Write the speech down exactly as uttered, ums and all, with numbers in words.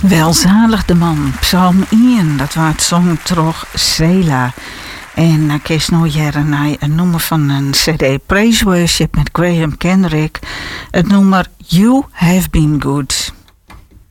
Welzalig de man, Psalm één, dat was zong toch Sela. En ik kies nou jaren naar een nummer van een cd Praise Worship met Graham Kendrick. Het nummer You Have Been Good.